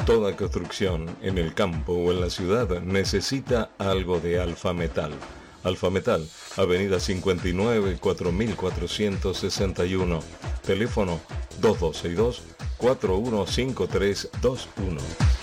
Toda construcción en el campo o en la ciudad necesita algo de Alfa Metal. Alfa Metal, Avenida 59, 4461. Teléfono 2262-415321.